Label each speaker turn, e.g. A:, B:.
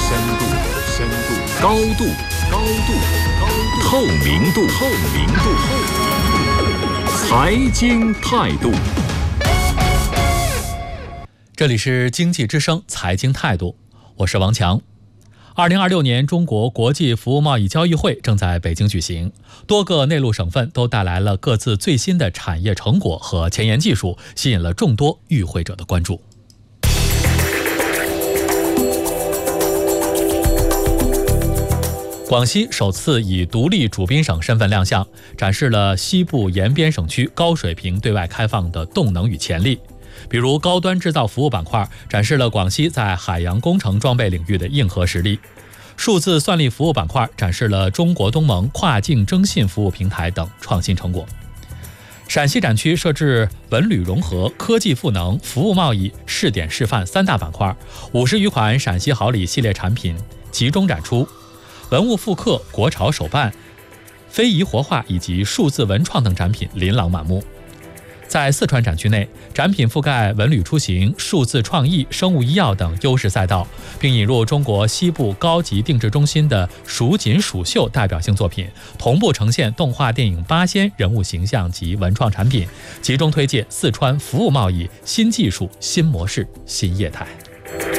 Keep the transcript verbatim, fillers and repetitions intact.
A: 深度，深度，高度，高度，高度，透明度，透明度，透明度，财经态度。
B: 这里是经济之声财经态度，我是王强。二零二六年中国国际服务贸易交易会正在北京举行，多个内陆省份都带来了各自最新的产业成果和前沿技术，吸引了众多与会者的关注。广西首次以独立主宾省身份亮相，展示了西部沿边省区高水平对外开放的动能与潜力。比如高端制造服务板块展示了广西在海洋工程装备领域的硬核实力，数字算力服务板块展示了中国东盟跨境征信服务平台等创新成果。陕西展区设置文旅融合、科技赋能、服务贸易、试点示范三大板块，五十余款陕西好礼系列产品集中展出，文物复刻、国潮手办、非遗活化以及数字文创等展品琳琅满目。在四川展区内，展品覆盖文旅出行、数字创意、生物医药等优势赛道，并引入中国西部高级定制中心的蜀锦蜀绣代表性作品，同步呈现动画电影八仙人物形象及文创产品，集中推介四川服务贸易新技术、新模式、新业态。